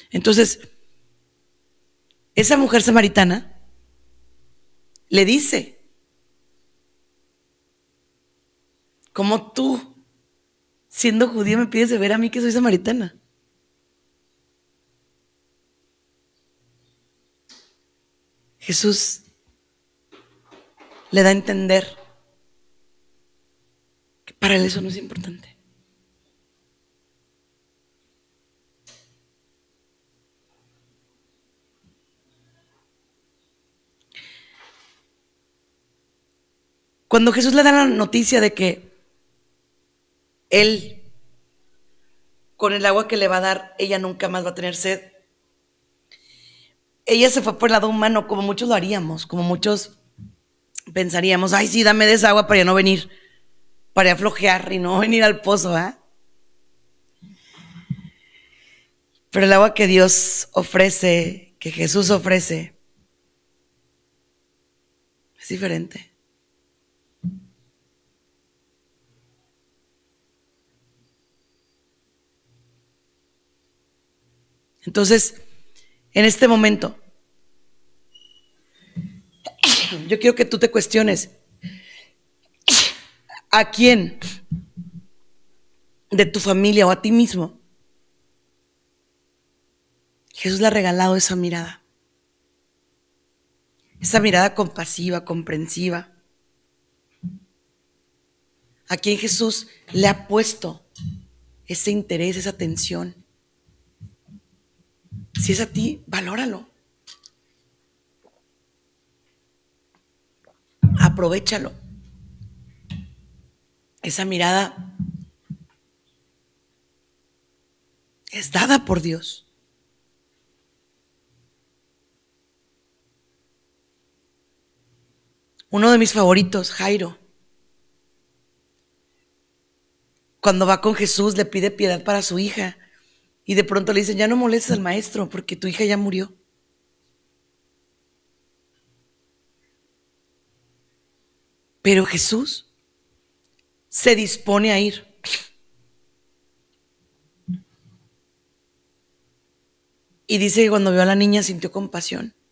Entonces, esa mujer samaritana le dice, ¿cómo tú, siendo judío, me pides de ver a mí que soy samaritana? Jesús le da a entender que para él eso no es importante. Cuando Jesús le da la noticia de que él, con el agua que le va a dar, ella nunca más va a tener sed, ella se fue por el lado humano, como muchos lo haríamos, como muchos pensaríamos, ay, sí, dame de esa agua para ya no venir, para ya flojear y no venir al pozo, ¿eh? Pero el agua que Dios ofrece, que Jesús ofrece, es diferente. Entonces, en este momento, yo quiero que tú te cuestiones, ¿a quién de tu familia o a ti mismo Jesús le ha regalado esa mirada? Esa mirada compasiva, comprensiva. ¿A quién Jesús le ha puesto ese interés, esa atención? Si es a ti, valóralo. Aprovechalo. Esa mirada es dada por Dios. Uno de mis favoritos, Jairo, cuando va con Jesús le pide piedad para su hija y de pronto le dicen, ya no molestes al maestro porque tu hija ya murió. Pero Jesús se dispone a ir. Y dice que cuando vio a la niña sintió compasión.